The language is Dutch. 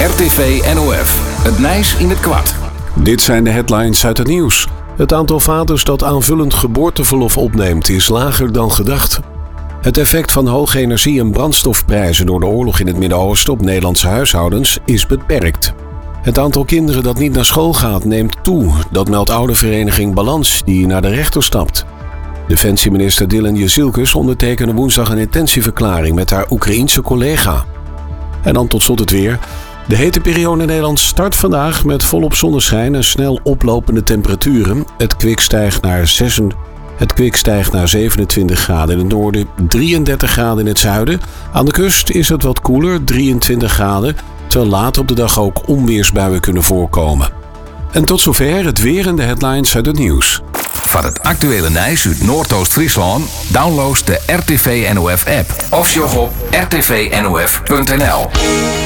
RTV NOF. Het Nijs in het kwart. Dit zijn de headlines uit het nieuws. Het aantal vaders dat aanvullend geboorteverlof opneemt is lager dan gedacht. Het effect van hoge energie- en brandstofprijzen door de oorlog in het Midden-Oosten op Nederlandse huishoudens is beperkt. Het aantal kinderen dat niet naar school gaat neemt toe. Dat meldt oudervereniging Balans, die naar de rechter stapt. Defensieminister Dylan Jezielkus ondertekende woensdag een intentieverklaring met haar Oekraïense collega. En dan tot slot het weer. De hete periode in Nederland start vandaag met volop zonneschijn en snel oplopende temperaturen. Het kwik stijgt naar 27 graden in het noorden, 33 graden in het zuiden. Aan de kust is het wat koeler, 23 graden, terwijl later op de dag ook onweersbuien kunnen voorkomen. En tot zover het weer en de headlines uit het nieuws. Van het actuele Nijs uit Noordoost-Friesland download de RTV NOF app of sjog op rtvnof.nl.